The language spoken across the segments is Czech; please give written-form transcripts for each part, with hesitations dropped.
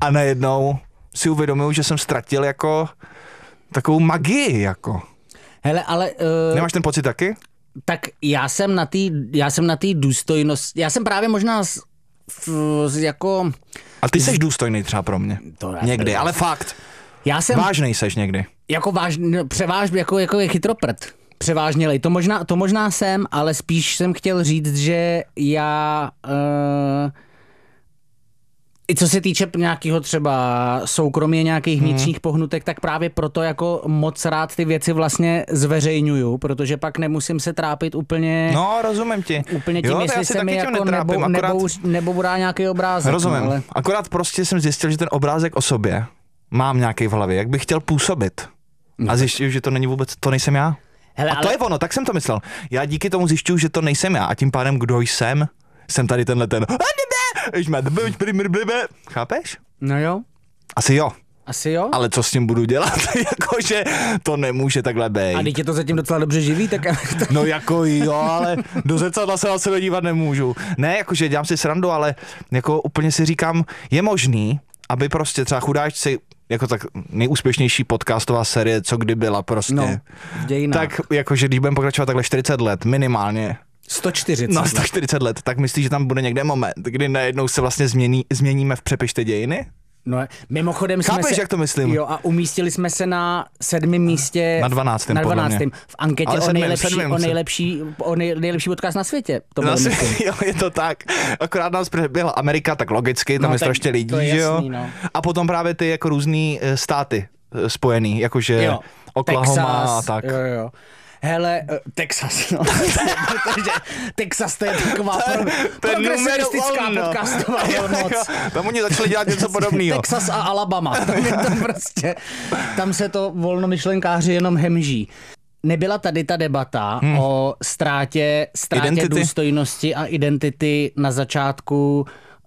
a najednou si uvědomuju, že jsem ztratil jako takovou magii, jako. Hele, ale... Nemáš ten pocit taky? Tak já jsem na té důstojnosti, já jsem právě možná jako... A ty seš důstojný třeba pro mě. Někdy, ale fakt. Vážnej seš někdy. Jako převážně, jako je chytroprd. Převážnělej. To možná jsem, ale spíš jsem chtěl říct, že já... I co se týče nějakého třeba soukromí nějakých vnitřních pohnutek, tak právě proto jako moc rád ty věci vlastně zveřejňuju, protože pak nemusím se trápit úplně... No, rozumím ti. Úplně tím, jestli se mi jako nebou nějaký obrázek. Rozumím. No, ale... Akorát prostě jsem zjistil, že ten obrázek o sobě mám nějaký v hlavě, jak bych chtěl působit. A zjistil, že to není vůbec, to nejsem já. Hele, a to je ono, tak jsem to myslel. Já díky tomu zjišťuju, že to nejsem já a tím pádem, kdo jsem tady tenhle ten... Chápeš? No jo. Asi jo. Ale co s tím budu dělat? Jakože to nemůže takhle být. A teď je to zatím docela dobře živí, tak... No jako jo, ale do zrcadla se na sebe dívat nemůžu. Ne, jakože dělám si srandu, ale jako úplně si říkám, je možný, aby prostě třeba chudáčci, jako tak nejúspěšnější podcastová série, co kdy byla prostě. No, v dějinách. Tak jakože když budeme pokračovat takhle 40 let minimálně. 140. No 140 let, tak myslíš, že tam bude někde moment, kdy najednou se vlastně změníme v Přepište dějiny? No, mimochodem Chápeš, jak to myslím? Jo, a umístili jsme se na 7. místě. Na 12. podle mě. V anketě o nejlepší podcast na světě. To bylo jo, je to tak. Akorát nás byla Amerika, tak logicky, tam je strašně lidí, že jo? No. A potom právě ty jako různý státy spojený, jakože jo. Oklahoma Texas, a tak. Jo. Hele, Texas, no. Protože Texas to je taková progresivistická podcastová moc. Tam oni začali dělat něco podobného. Texas a Alabama. Tam se to volnomyšlenkáři jenom hemží. Nebyla tady ta debata o ztrátě důstojnosti a identity na začátku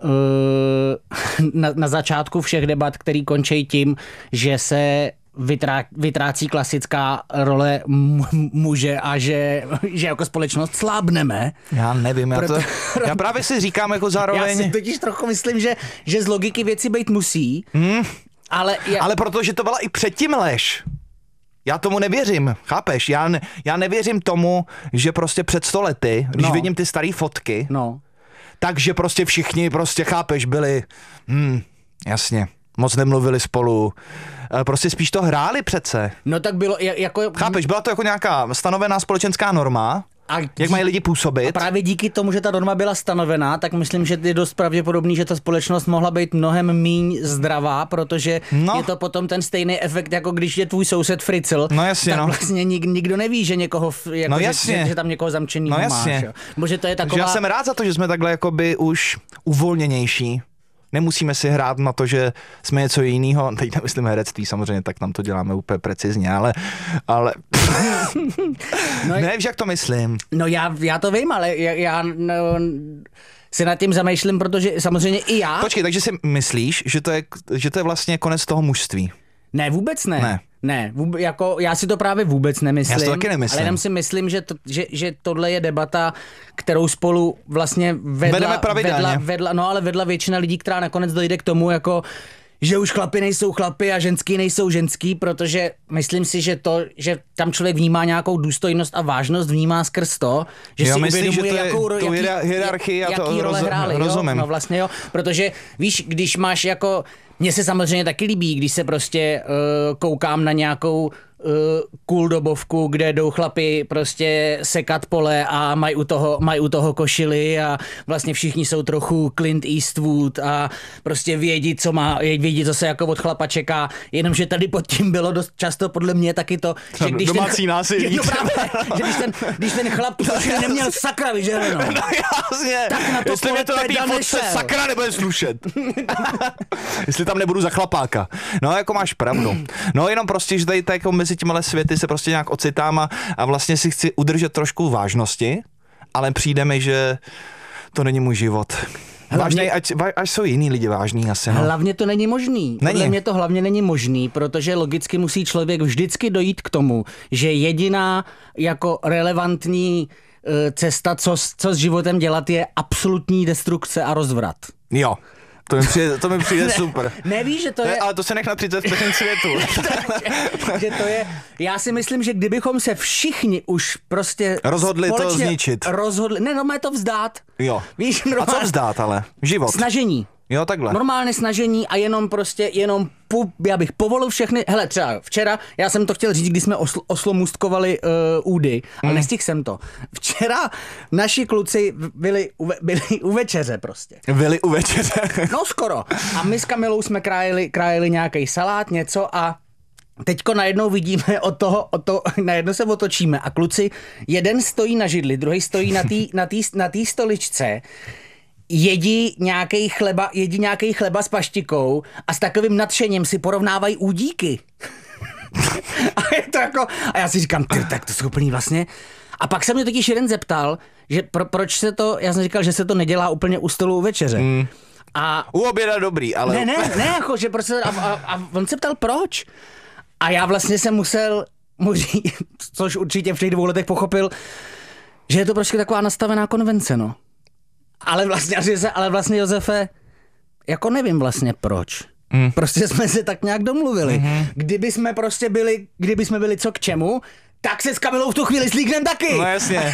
na začátku všech debat, který končí tím, že se vytrácí klasická role muže a že jako společnost slábneme. Já nevím, já právě si říkám jako zároveň... Já si totiž trochu myslím, že z logiky věci být musí, ale protože to byla i předtím lež. Já tomu nevěřím, chápeš? Já nevěřím tomu, že prostě před 100 lety, když vidím ty staré fotky, takže prostě všichni prostě, chápeš, byli, jasně, moc nemluvili spolu, prostě spíš to hráli přece. No tak bylo jako... Chápeš, byla to jako nějaká stanovená společenská norma, jak mají lidi působit. A právě díky tomu, že ta norma byla stanovená, tak myslím, že je dost pravděpodobný, že ta společnost mohla být mnohem míň zdravá, protože je to potom ten stejný efekt, jako když je tvůj soused Fritzl, tak vlastně nikdo neví, že někoho, jako že tam někoho zamčenýho máš. Jo. Bože, to je taková... Já jsem rád za to, že jsme takhle jakoby už uvolněnější. Nemusíme si hrát na to, že jsme něco jiného, teď nemyslím herectví, samozřejmě, tak tam to děláme úplně precizně, ale ne, víš, jak to myslím. No já to vím, ale já se nad tím zamýšlím, protože samozřejmě i já... Počkej, takže si myslíš, že to je vlastně konec toho mužství? Ne, vůbec ne. Ne, jako já si to právě vůbec nemyslím. Já si to taky nemyslím. Ale jenom si myslím, že tohle je debata, kterou spolu vlastně vedla většina lidí, která nakonec dojde k tomu, jako že už chlapi nejsou chlapi a ženský nejsou ženský, protože myslím si, že tam člověk vnímá nějakou důstojnost a vážnost, vnímá skrz to, že si uvědomuje, jakou hierarchii a to role hráli. Rozumím. No vlastně jo, protože víš, když máš jako, mně se samozřejmě taky líbí, když se prostě koukám na nějakou cool dobovku, kde jdou chlapi prostě sekat pole a mají u toho košily a vlastně všichni jsou trochu Clint Eastwood a prostě vědí, co se jako od chlapa čeká, jenomže tady pod tím bylo dost často podle mě taky to, že když domácí násilí. Že když ten chlap neměl sakra vyžereno. No jasně, tak na to jestli mě to na té fotce sakra nebude slušet. Jestli tam nebudu za chlapáka. No jako máš pravdu. No jenom prostě, že tady jako mezi těmhle světy se prostě nějak ocitám a vlastně si chci udržet trošku vážnosti, ale přijde mi, že to není můj život. Vážnej, až jsou jiný lidi vážný asi. No. Hlavně to není možný. Podle mě to hlavně není možný, protože logicky musí člověk vždycky dojít k tomu, že jediná jako relevantní cesta, co s životem dělat, je absolutní destrukce a rozvrat. Jo. To mi přijde super. Nevíš, že to je... Ale to se nech na 30 vteřin světu. že to je... Já si myslím, že kdybychom se všichni už prostě... Rozhodli to zničit. Má to vzdát. Jo. Víš, a co vzdát ale? Život. Snažení. Jo, takhle. Normálně snažení a já bych povolil všechny, hele třeba včera, já jsem to chtěl říct, když jsme oslomůstkovali údy, ale nestihl jsem to. Včera naši kluci byli u večeře prostě. Byli u večeře? No skoro. A my s Kamilou jsme krájeli nějaký salát, něco a teďko najednou vidíme najednou se otočíme a kluci, jeden stojí na židli, druhý stojí na té stoličce, jedí nějaký chleba s paštikou a s takovým nadšením si porovnávají údíky. A je to jako, a já si říkám, tak to jsou úplný vlastně. A pak se mě totiž jeden zeptal, že proč se to, já jsem říkal, že se to nedělá úplně u stolu u večeře. A u oběda dobrý, ale... Ne, jako, že prostě, a on se ptal proč. A já vlastně jsem musel mu říct, což určitě v těch 2 letech pochopil, že je to prostě taková nastavená konvence, no. Ale vlastně, Josefe, jako nevím vlastně proč. Prostě jsme se tak nějak domluvili. Kdyby jsme byli co k čemu, tak se s Kamilou v tu chvíli slíknem taky. No jasně.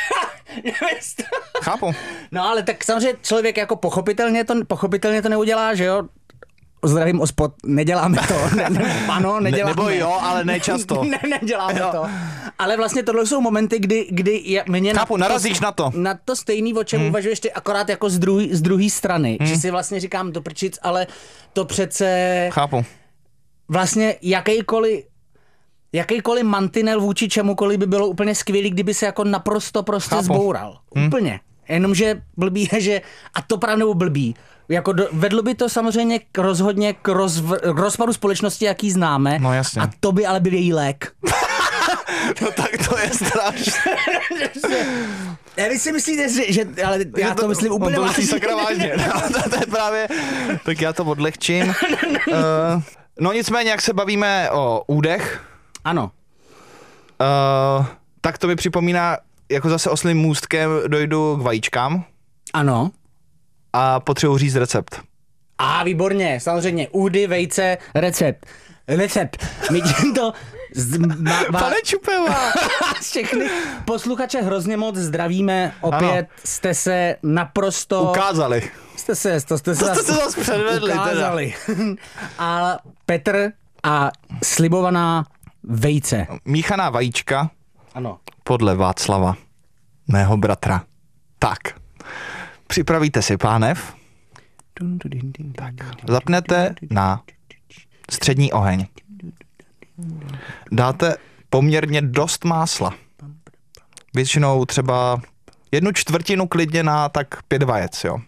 Chápu. No ale tak samozřejmě člověk jako pochopitelně to neudělá, že jo? Zdravím ospod, neděláme to. Ano, neděláme. Nebo jo, ale ne často. Neděláme to. Ale vlastně tohle jsou momenty, kdy mě chápu, narazíš na to. Na to stejný, o čem uvažuješ ty, akorát jako z druhé strany. Že si vlastně říkám, to prčic, ale to přece... Chápu. Vlastně jakýkoliv mantinel vůči čemukoliv by bylo úplně skvělý, kdyby se jako naprosto prostě zboural. Úplně. Jenomže blbý je, že... A to právě blbý. Jako vedlo by to samozřejmě rozhodně k rozpadu společnosti, jaký známe. No jasně. A to by ale byl její lék. No tak to je strašné. Vy si myslíte, že ale já to myslím úplně vážně. Sakra vážně. No, to je právě, tak já to odlehčím. No nicméně, jak se bavíme o údech. Ano. Tak to mi připomíná, jako zase oslým můstkem dojdu k vajíčkám. Ano. A potřebuji říct recept. Výborně, samozřejmě. Údy, vejce, recept. My to... Pane Čupeva! Všechny posluchače hrozně moc zdravíme. Opět ano. Jste se naprosto... Ukázali. Jste se zase předvedli. Ukázali. A Petr a slibovaná vejce. Míchaná vajíčka. Ano. Podle Václava, mého bratra. Tak. Připravíte si pánev. Tak. Zapnete na střední oheň. Dáte poměrně dost másla. Většinou třeba 1/4 klidně na tak 5 vajec, jo.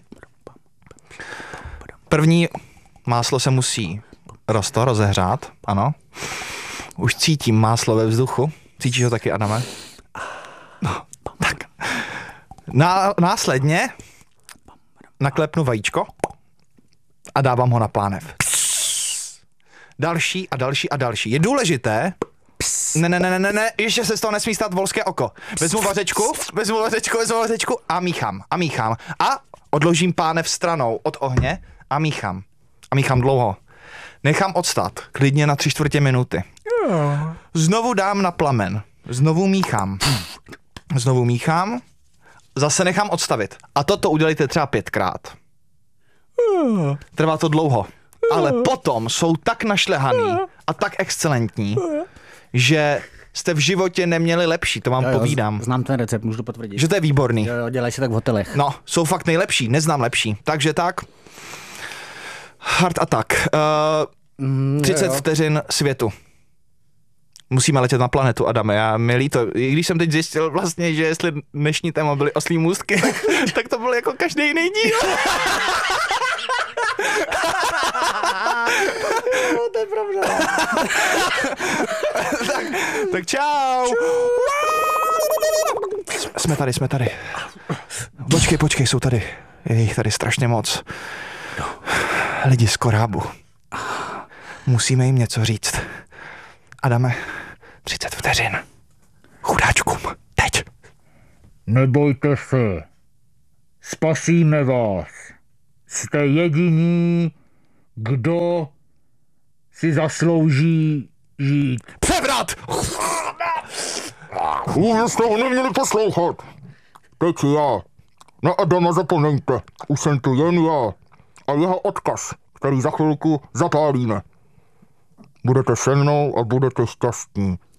První máslo se musí rozehřát, ano. Už cítím máslo ve vzduchu. Cítíš ho taky, Adame? No, tak. Následně naklepnu vajíčko a dávám ho na pánev. Další a další a další. Je důležité... Ne, ještě se z toho nesmí stát volské oko. Vezmu vařečku a míchám. A odložím pánev stranou od ohně a míchám. A míchám dlouho. Nechám odstat, klidně na 3/4 minuty. Znovu dám na plamen. Znovu míchám. Zase nechám odstavit. A toto udělejte třeba 5krát. Trvá to dlouho. Ale potom jsou tak našlehaný a tak excelentní, že jste v životě neměli lepší, to vám povídám. Znám ten recept, můžu to potvrdit. Že to je výborný. Jo, dělají se tak v hotelech. No, jsou fakt nejlepší, neznám lepší. Takže tak. Heart Attack. 30 vteřin světu. Musíme letět na planetu, Adame, já mi líto. I když jsem teď zjistil vlastně, že jestli dnešní téma byly oslí můstky, tak to bylo jako každý jiný díl. No, to je pravda. tak čau. Jsme tady. Počkej, jsou tady. Je jich tady strašně moc. Lidi z korábu. Musíme jim něco říct. Adame, 30 vteřin. Chudáčkům, teď. Nebojte se. Spasíme vás. jste jediní, kdo si zaslouží žít. Převrat! Už jste ho neměli poslouchat. Teď já. Na Adama zapomeňte. Už jsem tu jen já. A jeho odkaz, který za chvilku zapálíme. Budete se mnou a budete šťastní.